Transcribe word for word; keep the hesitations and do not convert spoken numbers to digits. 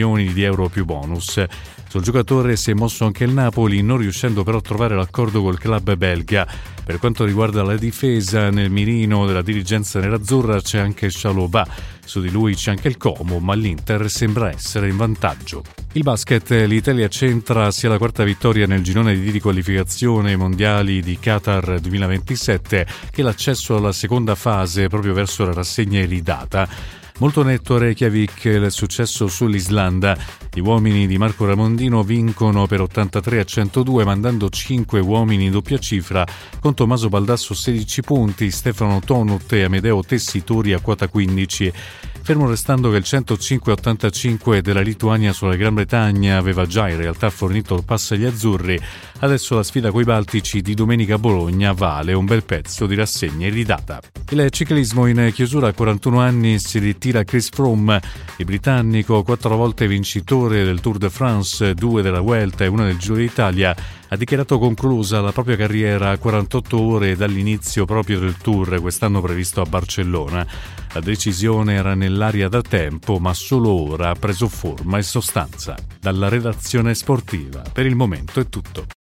milioni di euro più bonus. Sul giocatore si è mosso anche il Napoli, non riuscendo però a trovare l'accordo col club belga. Per quanto riguarda la difesa, nel mirino della dirigenza nerazzurra c'è anche Chalobah. Su di lui c'è anche il Como, ma l'Inter sembra essere in vantaggio. Il basket, l'Italia centra sia la quarta vittoria nel girone di riqualificazione ai mondiali di Qatar duemilaventisette che l'accesso alla seconda fase proprio verso la rassegna iridata. Molto netto a Reykjavik il successo sull'Islanda. Gli uomini di Marco Ramondino vincono per ottantatré a centodue, mandando cinque uomini in doppia cifra, con Tommaso Baldasso sedici punti, Stefano Tonut e Amedeo Tessitori a quota quindici. Fermo restando che il centocinque a ottantacinque della Lituania sulla Gran Bretagna aveva già in realtà fornito il pass agli azzurri, adesso la sfida coi Baltici di domenica a Bologna vale un bel pezzo di rassegna iridata. Il ciclismo in chiusura a quarantuno anni si ritira Chris Froome, il britannico quattro volte vincitore del Tour de France, due della Vuelta e una del Giro d'Italia, ha dichiarato conclusa la propria carriera a quarantotto ore dall'inizio proprio del Tour quest'anno previsto a Barcellona. La decisione era nell'aria da tempo, ma solo ora ha preso forma e sostanza. Dalla redazione sportiva, per il momento è tutto.